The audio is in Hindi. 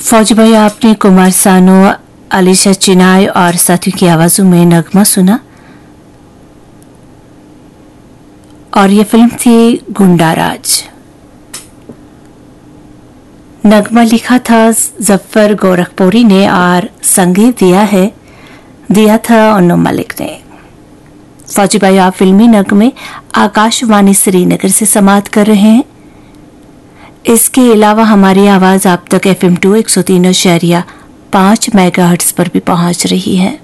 फौजी भाई, आपने कुमार सानू, अलीशा चिनाय और साथियों की आवाजों में नगमा सुना और ये फिल्म थी गुंडाराज। नगमा लिखा था जफर गोरखपुरी ने और संगीत दिया था अन्नू मलिक ने। फौजी भाई, आप फिल्मी नगमे आकाशवाणी श्रीनगर से समाप्त कर रहे हैं। इसके अलावा हमारी आवाज आप तक FM 2 103.5 मेगाहर्ट्ज पर भी पहुंच रही है।